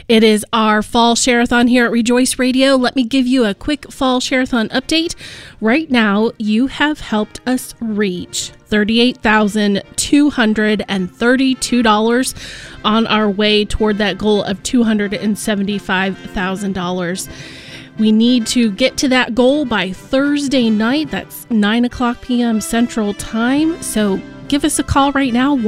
It is our Fall Share-a-thon here at Rejoice Radio. Let me give you a quick Fall Share-a-thon update. Right now, you have helped us reach $38,232 on our way toward that goal of $275,000. We need to get to that goal by Thursday night. That's 9 o'clock p.m. Central Time. So give us a call right now,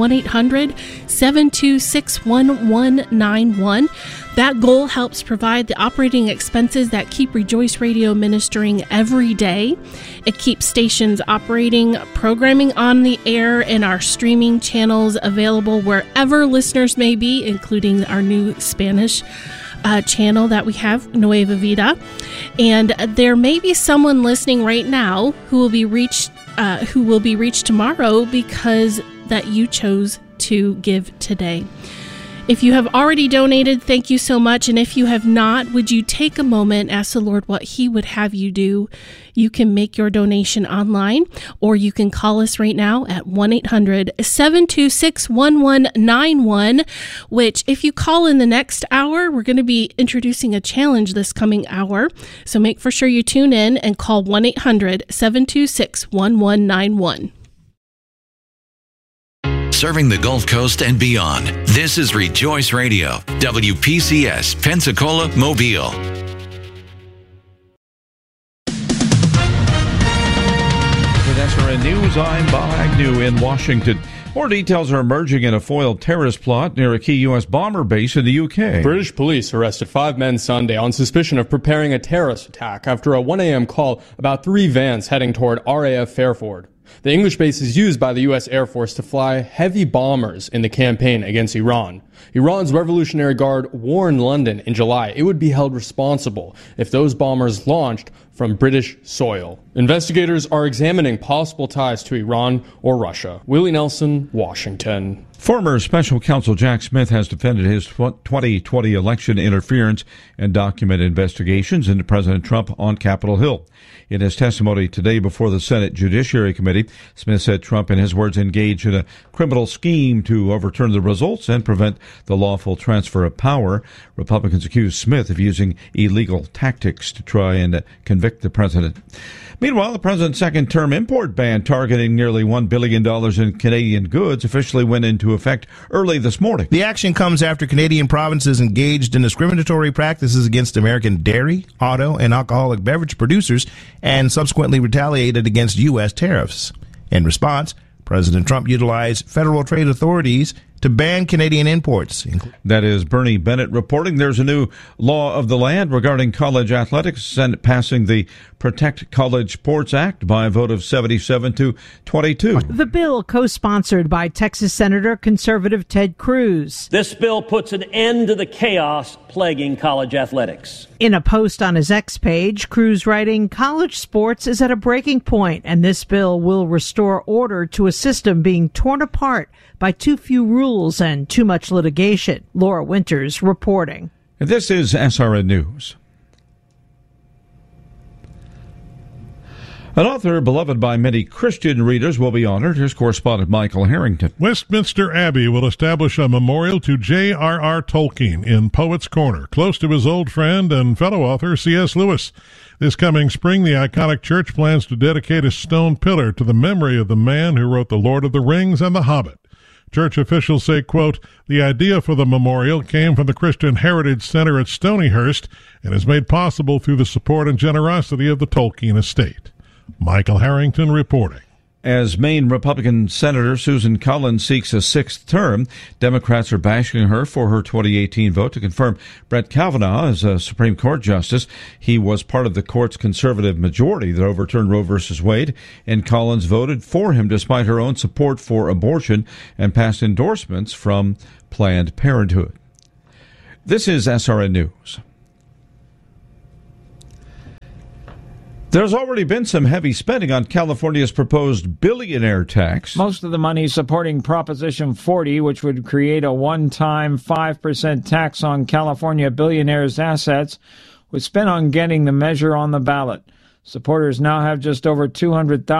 1-800-726-1191. That goal helps provide the operating expenses that keep Rejoice Radio ministering every day. It keeps stations operating, programming on the air, and our streaming channels available wherever listeners may be, including our new Spanish channel that we have, Nueva Vida. And there may be someone listening right now who will be reached tomorrow because that you chose to give today. If you have already donated, thank you so much. And if you have not, would you take a moment, ask the Lord what He would have you do? You can make your donation online, or you can call us right now at 1-800-726-1191, which if you call in the next hour, we're going to be introducing a challenge this coming hour. So make for sure you tune in and call 1-800-726-1191. Serving the Gulf Coast and beyond. This is Rejoice Radio, WPCS, Pensacola, Mobile. With SRN News, I'm Bob Agnew in Washington. More details are emerging in a foiled terrorist plot near a key U.S. bomber base in the UK. British police arrested 5 men Sunday on suspicion of preparing a terrorist attack after a 1 a.m. call about 3 vans heading toward RAF Fairford. The English base is used by the U.S. Air Force to fly heavy bombers in the campaign against Iran. Iran's Revolutionary Guard warned London in July it would be held responsible if those bombers launched from British soil. Investigators are examining possible ties to Iran or Russia. Willie Nelson, Washington. Former Special Counsel Jack Smith has defended his 2020 election interference and documented investigations into President Trump on Capitol Hill. In his testimony today before the Senate Judiciary Committee, Smith said Trump, in his words, engaged in a criminal scheme to overturn the results and prevent the lawful transfer of power. Republicans accused Smith of using illegal tactics to try and convict the president. Meanwhile, the president's second-term import ban targeting nearly $1 billion in Canadian goods officially went into effect early this morning. The action comes after Canadian provinces engaged in discriminatory practices against American dairy, auto, and alcoholic beverage producers and subsequently retaliated against U.S. tariffs. In response, President Trump utilized federal trade authorities to ban Canadian imports. That is Bernie Bennett reporting. There's a new law of the land regarding college athletics, Senate passing the Protect College Sports Act by a vote of 77-22. The bill, co-sponsored by Texas Senator conservative Ted Cruz. This bill puts an end to the chaos plaguing college athletics. In a post on his X page, Cruz writing, "College sports is at a breaking point, and this bill will restore order to a system being torn apart by too few rules and too much litigation." Laura Winters reporting. This is SRN News. An author beloved by many Christian readers will be honored. Here's correspondent Michael Harrington. Westminster Abbey will establish a memorial to J.R.R. Tolkien in Poets' Corner, close to his old friend and fellow author C.S. Lewis. This coming spring, the iconic church plans to dedicate a stone pillar to the memory of the man who wrote The Lord of the Rings and The Hobbit. Church officials say, quote, "The idea for the memorial came from the Christian Heritage Center at Stonyhurst and is made possible through the support and generosity of the Tolkien estate." Michael Harrington reporting. As Maine Republican Senator Susan Collins seeks a sixth term, Democrats are bashing her for her 2018 vote to confirm Brett Kavanaugh as a Supreme Court justice. He was part of the court's conservative majority that overturned Roe v. Wade, and Collins voted for him despite her own support for abortion and past endorsements from Planned Parenthood. This is SRN News. There's already been some heavy spending on California's proposed billionaire tax. Most of the money supporting Proposition 40, which would create a one-time 5% tax on California billionaires' assets, was spent on getting the measure on the ballot. Supporters now have just over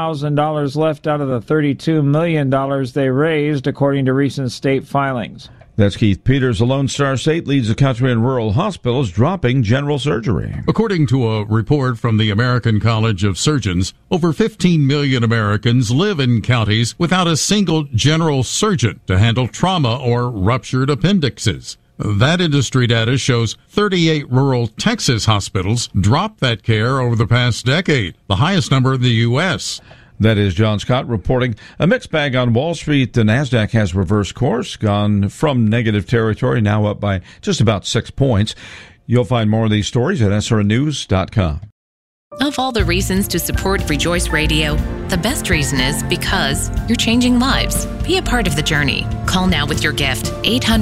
$200,000 left out of the $32 million they raised, according to recent state filings. That's Keith Peters. The Lone Star State leads the country in rural hospitals, dropping general surgery. According to a report from the American College of Surgeons, over 15 million Americans live in counties without a single general surgeon to handle trauma or ruptured appendixes. That industry data shows 38 rural Texas hospitals dropped that care over the past decade, the highest number in the U.S. That is John Scott reporting. A mixed bag on Wall Street. The NASDAQ has reversed course, gone from negative territory, now up by just about 6 points. You'll find more of these stories at srnews.com. Of all the reasons to support Rejoice Radio, the best reason is because you're changing lives. Be a part of the journey. Call now with your gift,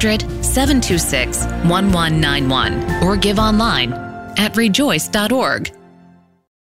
800-726-1191, or give online at rejoice.org.